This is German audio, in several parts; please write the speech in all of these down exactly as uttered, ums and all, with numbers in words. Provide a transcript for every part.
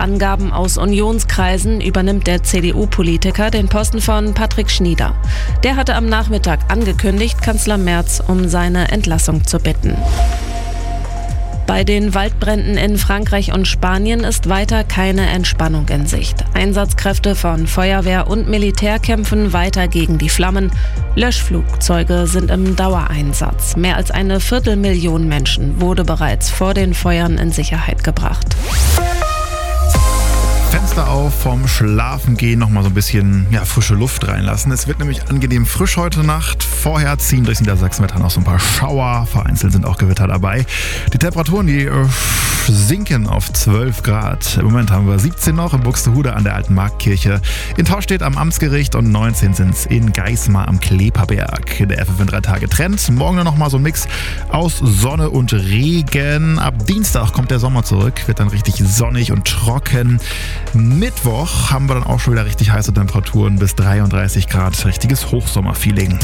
Angaben aus Unionskreisen übernimmt der C D U-Politiker den Posten von Patrick Schnieder. Der hatte am Nachmittag angekündigt, Kanzler Merz um seine Entlassung zu bitten. Bei den Waldbränden in Frankreich und Spanien ist weiter keine Entspannung in Sicht. Einsatzkräfte von Feuerwehr und Militär kämpfen weiter gegen die Flammen. Löschflugzeuge sind im Dauereinsatz. Mehr als eine Viertelmillion Menschen wurde bereits vor den Feuern in Sicherheit gebracht. Fenster auf, vom Schlafengehen noch mal so ein bisschen ja, frische Luft reinlassen. Es wird nämlich angenehm frisch heute Nacht. Vorher ziehen durchs Niedersachsenwetter noch so ein paar Schauer. Vereinzelt sind auch Gewitter dabei. Die Temperaturen, die äh, sinken auf zwölf Grad. Im Moment haben wir siebzehn noch in Buxtehude an der Alten Marktkirche. In Taustedt am Amtsgericht und neunzehn sind es in Geismar am Kleperberg. Der F F N drei Tage Trend. Morgen nur noch mal so ein Mix aus Sonne und Regen. Ab Dienstag kommt der Sommer zurück. Wird dann richtig sonnig und trocken. Mittwoch haben wir dann auch schon wieder richtig heiße Temperaturen bis dreiunddreißig Grad. Richtiges Hochsommerfeeling.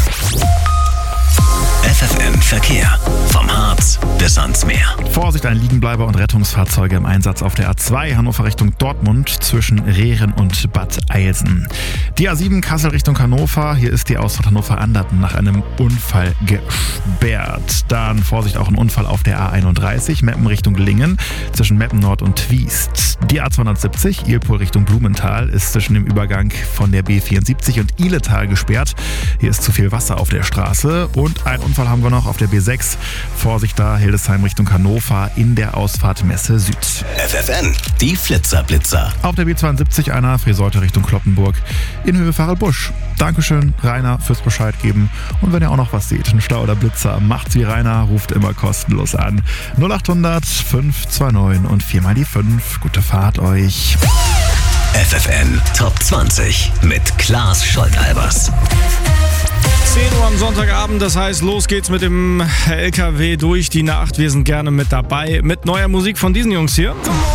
F F N Verkehr. Vom Harz bis ans Meer. Vorsicht, ein Liegenbleiber und Rettungsfahrzeuge im Einsatz auf der A zwei Hannover Richtung Dortmund zwischen Rehren und Bad Eilsen. Die A sieben Kassel Richtung Hannover. Hier ist die Ausfahrt Hannover-Anderten nach einem Unfall gesperrt. Dann Vorsicht, auch ein Unfall auf der A einunddreißig Meppen Richtung Lingen zwischen Meppen Nord und Twiest. Die A zweihundertsiebzig Ilpol Richtung Blumenthal ist zwischen dem Übergang von der B vierundsiebzig und Ihletal gesperrt. Hier ist zu viel Wasser auf der Straße. Und ein Unfall haben wir noch auf der B sechs. Vorsicht da, Hildesheim Richtung Hannover in der Ausfahrt Messe Süd. F F N, die Flitzer-Blitzer. Auf der B zweiundsiebzig einer Friseute Richtung Kloppenburg in Höhe Farelbusch. Dankeschön, Rainer, fürs Bescheid geben. Und wenn ihr auch noch was seht, ein Stau oder Blitzer, macht's wie Rainer, ruft immer kostenlos an. null achthundert fünf zwei neun und viermal die fünf. Gute Fahrt euch. F F N Top zwanzig mit Klaas Scholtalbers. zehn Uhr am Sonntagabend, das heißt, los geht's mit dem L K W durch die Nacht. Wir sind gerne mit dabei mit neuer Musik von diesen Jungs hier.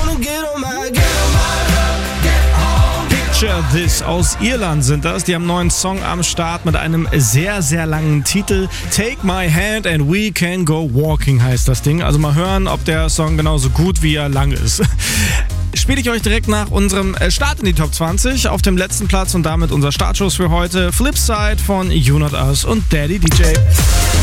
Picture This aus Irland sind das. Die haben einen neuen Song am Start mit einem sehr, sehr langen Titel. Take My Hand and We Can Go Walking heißt das Ding. Also mal hören, ob der Song genauso gut wie er lang ist. Spiele ich euch direkt nach unserem Start in die Top zwanzig auf dem letzten Platz und damit unser Startschuss für heute. Flipside von You Not Us und Daddy D J.